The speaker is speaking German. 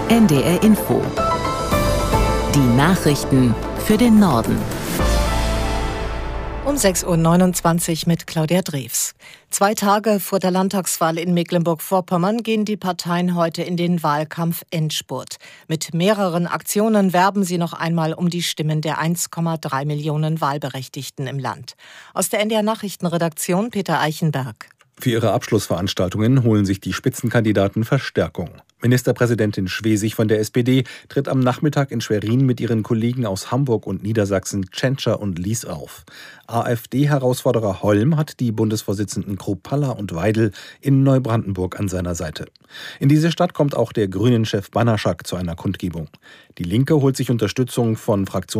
NDR Info. Die Nachrichten für den Norden. Um 6.29 Uhr mit Claudia Drews. 2 Tage vor der Landtagswahl in Mecklenburg-Vorpommern gehen die Parteien heute in den Wahlkampf-Endspurt. Mit mehreren Aktionen werben sie noch einmal um die Stimmen der 1,3 Millionen Wahlberechtigten im Land. Aus der NDR Nachrichtenredaktion Peter Eichenberg. Für ihre Abschlussveranstaltungen holen sich die Spitzenkandidaten Verstärkung. Ministerpräsidentin Schwesig von der SPD tritt am Nachmittag in Schwerin mit ihren Kollegen aus Hamburg und Niedersachsen Tschentscher und Lies auf. AfD-Herausforderer Holm hat die Bundesvorsitzenden Kruppalla und Weidel in Neubrandenburg an seiner Seite. In diese Stadt kommt auch der Grünen-Chef Banaschak zu einer Kundgebung. Die Linke holt sich Unterstützung von